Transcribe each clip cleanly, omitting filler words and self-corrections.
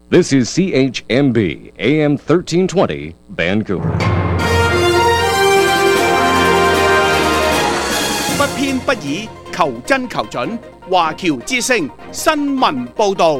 This is CHMB AM 1320 Vancouver。 不偏不倚，求真求準。華僑之聲新聞報導。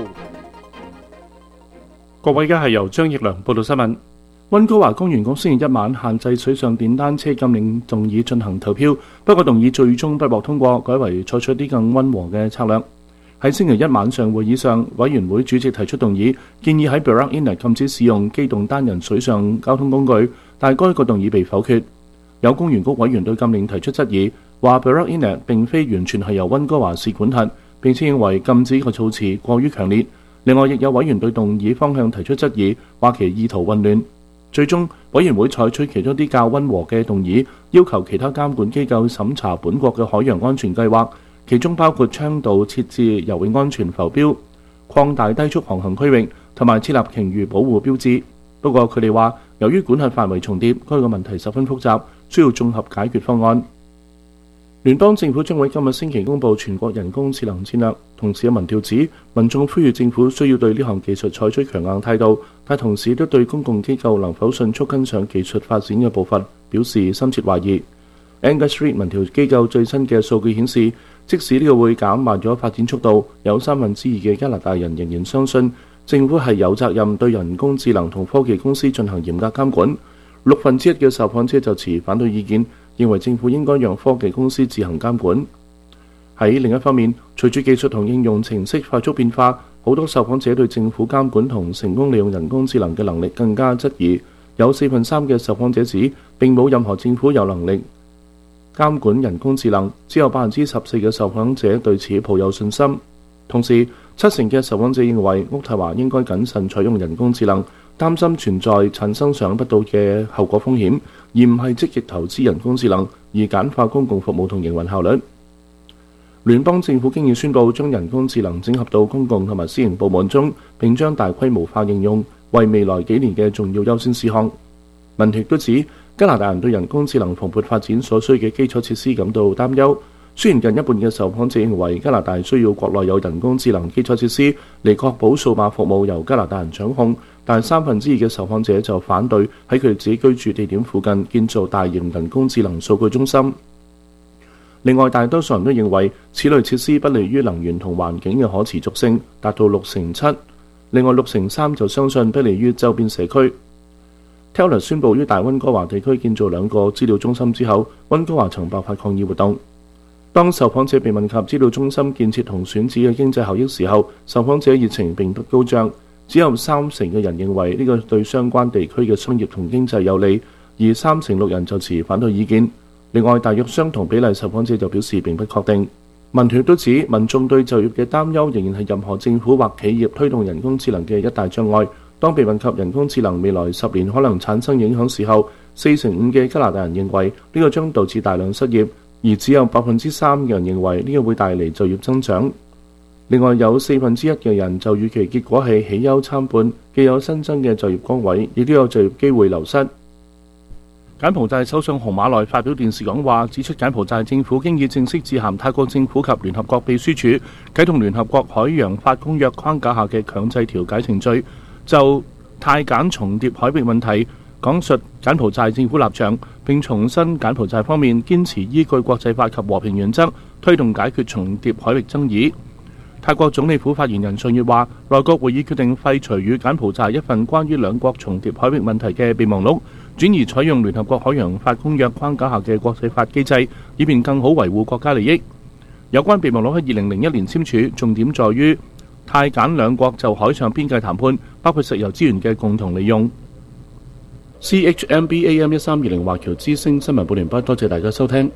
各位，而家係由張奕良報道新聞。溫哥華公園局星期一晚限制水上電單車禁令動議進行投票，不過動議最終不獲通過，改為採取啲更溫和嘅策略。喺星期一晚上會議上，委員會主席提出動議，建議喺 Burrup Inlet 禁止使用機動單人水上交通工具，但該個動議被否決。有公園局委員對禁令提出質疑，話 Burrup Inlet 並非完全係由溫哥華市管轄，並且認為禁止個措辭過於強烈。另外，亦有委員對動議方向提出質疑，話其意圖混亂。最終，委員會採取其中啲較溫和嘅動議，要求其他監管機構審查本國嘅海洋安全計劃，其中包括倡導設置游泳安全浮標、擴大低速航行區域同埋設立鯨魚保護標誌。不過，佢哋話由於管轄範圍重疊，該個問題十分複雜，需要綜合解決方案。聯邦政府將會今日星期公布全國人工智能戰略，同時有民調指民眾呼籲政府需要對呢項技術採取強硬態度，但同時都對公共機構能否迅速跟上技術發展嘅步伐表示深切懷疑。Angus Reid 民調機構最新嘅數據顯示，即使呢個會減慢咗發展速度，有2/3嘅加拿大人仍然相信政府係有責任對人工智能同科技公司進行嚴格監管。1/6嘅受訪者就持反對意見，認為政府應該讓科技公司自行監管。喺另一方面，隨住技術同應用程式快速變化，好多受訪者對政府監管同成功利用人工智能嘅能力更加質疑。有4/3嘅受訪者指並冇任何政府有能力監管人工智能，只有14%嘅受訪者對此抱有信心。同時，70%嘅受訪者認為渥太華應該謹慎採用人工智能，擔心存在產生想不到嘅後果風險，而唔係積極投資人工智能，而簡化公共服務同營運效率。聯邦政府經已宣布將人工智能整合到公共同埋私營部門中，並將大規模化應用為未來幾年嘅重要優先事項。民調都指加拿大人對人工智能蓬勃發展所需嘅基礎設施感到擔憂。雖然近一半嘅受訪者認為加拿大需要國內有人工智能基礎設施嚟確保數碼服務由加拿大人掌控，但2/3嘅受訪者就反對喺佢哋自己居住地點附近建造大型人工智能數據中心。另外，大多數人都認為此類設施不利於能源同環境嘅可持續性，達到7%。另外6/3就相信不利於周邊社區。Taylor 宣布於大溫哥華地區建造2個資料中心之後，溫哥華曾爆發抗議活動。當受訪者被問及資料中心建設同選址嘅經濟效益時候，受訪者熱情並不高漲，只有30%嘅人認為呢個對相關地區嘅商業同經濟有利，而36%人就持反對意見。另外，大約相同比例受訪者就表示並不確定。民調都指民眾對就業嘅擔憂仍然係任何政府或企業推動人工智能嘅一大障礙。當被問及人工智能未來10年可能產生影響時候，45%嘅加拿大人認為呢個將導致大量失業，而只有3%嘅人認為呢個會帶嚟就業增長。另外有1/4嘅人就預期結果係喜憂參半，既有新增嘅就業崗位，亦都有就業機會流失。柬埔寨首相洪馬內發表電視講話，指出柬埔寨政府經已正式致函泰國政府及聯合國秘書處，啟動聯合國海洋法公約框架下嘅強制調解程序，就泰柬重疊海域問題講述柬埔寨政府立場，並重申柬埔寨方面堅持依據國際法及和平原則推動解決重疊海域爭議。泰國總理府發言人上月話，內閣會議決定廢除與柬埔寨一份關於兩國重疊海域問題嘅備忘錄，轉而採用聯合國海洋法公約框架下嘅國際法機制，以便更好維護國家利益。有關備忘錄喺2001年簽署，重點在於泰柬兩國就海上邊界談判，包括石油資源嘅共同利用。CHMB AM 1320華僑之聲新聞報完畢，多謝大家收聽。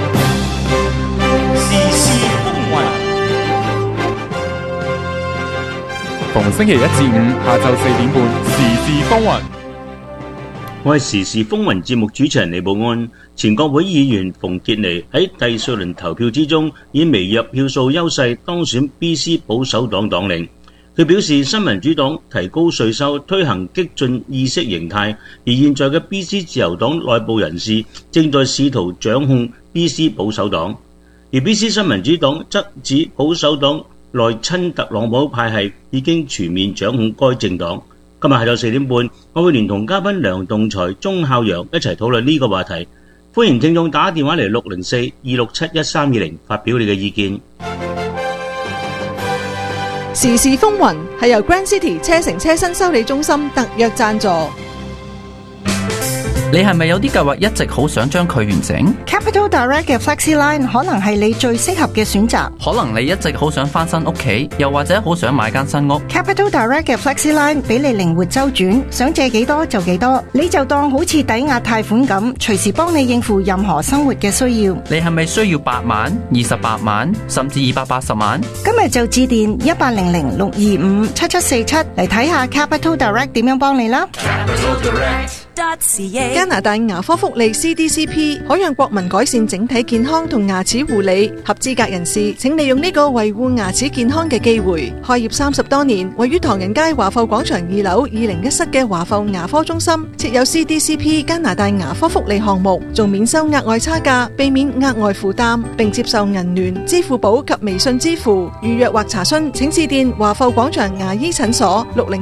時事風雲，逢星期1至5下晝4點半，時事風雲。 我係時事風雲節目主持人李寶安。前國會議員馮傑尼喺第4輪投票之中，以微弱票數優勢當選 BC 保守黨黨領。佢表示，新民主黨提高稅收，推行激進意識形態，而現在嘅 BC 自由黨內部人士正在試圖掌控 BC 保守黨。而 BC 新民主黨則指保守黨內親特朗普派系已經全面掌控該政黨。今日下晝4點半，我會連同嘉賓梁棟才、鐘孝陽一齊討論呢個話題。歡迎聽眾打電話嚟604-267-1320發表你嘅意見。 時事風雲係由 Grand City 車城車身修理中心特約贊助。 你係咪有啲計劃一直好想將佢完成？ Capital Direct 嘅 FlexiLine 可能係你最適合嘅選擇。 可能你一直好想翻新屋企，又或者好想買間新屋。 Capital Direct 嘅 FlexiLine 俾你靈活周轉，想借幾多就幾多，你就當好似抵押貸款咁，隨時幫你應付任何生活嘅需要。 你係咪需要8萬、28萬，甚至280萬？ 今日就致電1800-625-7747嚟睇下 Capital Direct 點樣幫你啦。 加拿大牙科福利 CDCP 可讓國民改善整體健康同牙齒護理，合資格人士請利用呢個維護牙齒健康嘅機會。開業30多年，位於唐人街華埠廣場2樓201室嘅華埠牙科中心設有 CDCP 加拿大牙科福利項目，仲免收額外差價，避免額外負擔，並接受銀聯、支付寶及微信支付。預約或查詢請致電華埠廣場牙醫診所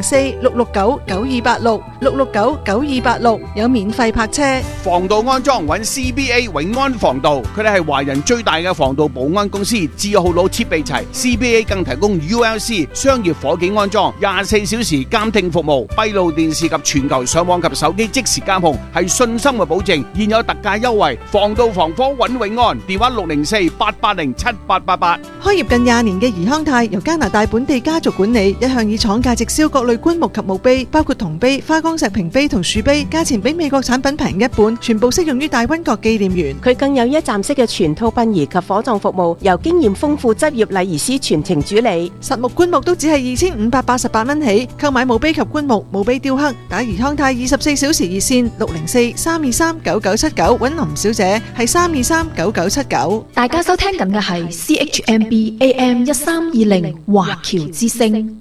604-669-9286 有免費泊車。 防盜安裝揾 CBA 永安防盜，佢哋係華人最大嘅防盜保安公司，字號佬設備齊。CBA 更提供 ULC 商業伙計安裝，24小時監聽服務，閉路電視及全球上網及手機即時監控，係信心嘅保證。現有特價優惠，防盜防火揾永安，電話604-880-7888。 開業近20年嘅怡康泰由加拿大本地家族管理，一向以廠價直銷各類棺木及墓碑，包括銅碑、花崗石瓶碑同樹碑，價錢比美國產品平一半，全部適用於大溫國紀念園。 佢更有一站式嘅全套殯儀及火葬服務，由經驗豐富執業禮儀師全程主理。 實木棺木都只係2588蚊起，購買墓碑及棺木、墓碑雕刻，打怡康泰24小時熱線604-323-9979，揾林小姐係323-9979。 大家收聽緊嘅係 CHMB AM1320 華僑之聲，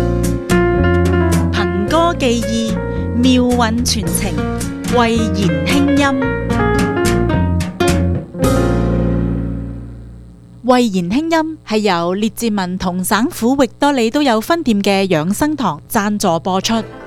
憑歌寄意，妙韻傳情，慧言輕音。慧言輕音係由列治文同省府域多利都有分店嘅養生堂贊助播出。